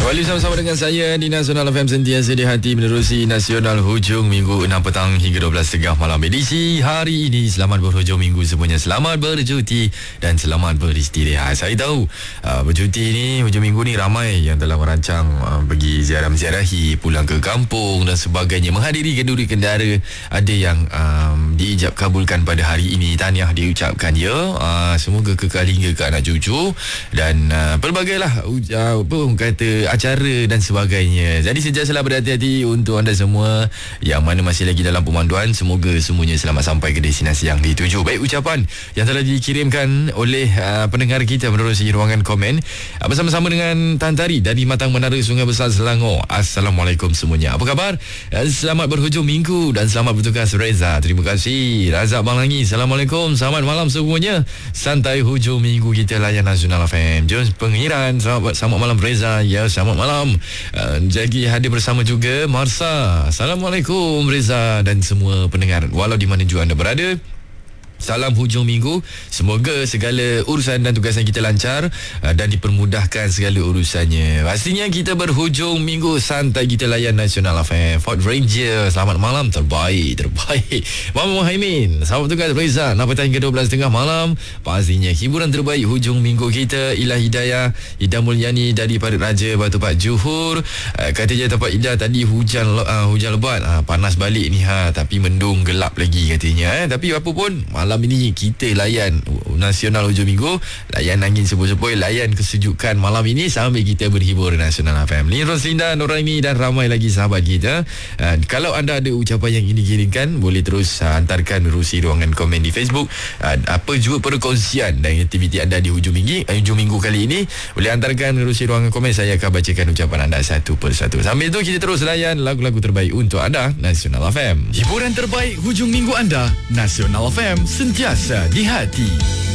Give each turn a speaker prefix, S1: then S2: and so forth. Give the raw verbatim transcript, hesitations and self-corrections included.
S1: Kembali bersama dengan saya di Nasional F M, sentiasa di hati menerusi Nasional hujung minggu enam petang hingga dua belas tiga puluh malam edisi hari ini. Selamat berhujung minggu semuanya, selamat bercuti dan selamat beristirahat. Saya tahu uh, bercuti ni, hujung minggu ni ramai yang telah merancang uh, pergi ziarah-ziarahi, pulang ke kampung dan sebagainya, menghadiri kenduri kendara. Ada yang um, diijab kabulkan pada hari ini, tahniah diucapkan ya. Uh, semoga kekal hingga ke anak cucu dan uh, pelbagailah uh, apa kata acara dan sebagainya. Jadi sentiasalah berhati-hati untuk anda semua yang mana masih lagi dalam pemanduan. Semoga semuanya selamat sampai ke destinasi yang dituju. Baik, ucapan yang telah dikirimkan oleh uh, pendengar kita menerusi ruangan komen uh, bersama-sama dengan Tan Tari dari Matang Menara, Sungai Besar, Selangor. Assalamualaikum semuanya, apa khabar? Uh, selamat berhujung minggu dan selamat bertugas Reza. Terima kasih. Razak Banglangi, Assalamualaikum, selamat malam semuanya. Santai hujung minggu kita layan Nasional F M. Jom pengiran. Selamat, selamat malam Reza. Ya, selamat malam. Uh, jadi hadir bersama juga Marsa. Assalamualaikum Reza dan semua pendengar walau di mana juga anda berada. Salam hujung minggu. Semoga segala urusan dan tugasan kita lancar uh, dan dipermudahkan segala urusannya. Pastinya kita berhujung minggu santai kita layan Nasional F M. Ford Ranger, selamat malam. Terbaik, terbaik. Mama Muhaimin, selamat tugas Reza. Nampak hingga dua belas tengah malam. Pastinya hiburan terbaik hujung minggu kita. Ilah Hidayah, Ida Mulyani dari Parit Raja, Batu Pak Johor. Uh, kata je tempat Ida tadi hujan uh, hujan lebat. Uh, panas balik ni ha, tapi mendung gelap lagi katanya. Eh. Tapi apa pun, malam ini kita layan Nasional hujung minggu, layan angin sepoi-sepoi, layan kesejukan malam ini sambil kita berhibur Nasional F M. Lin Roslinda, Noraimi dan ramai lagi sahabat kita. Uh, kalau anda ada ucapan yang ingin dikirimkan, boleh terus uh, hantarkan menerusi ruangan komen di Facebook. Uh, apa juga perkongsian dan aktiviti anda di hujung minggu, uh, hujung minggu kali ini, boleh hantarkan menerusi ruangan komen. Saya akan bacakan ucapan anda satu persatu. Sambil itu kita terus layan lagu-lagu terbaik untuk anda Nasional F M.
S2: Hiburan terbaik hujung minggu anda Nasional F M, sentiasa di hati.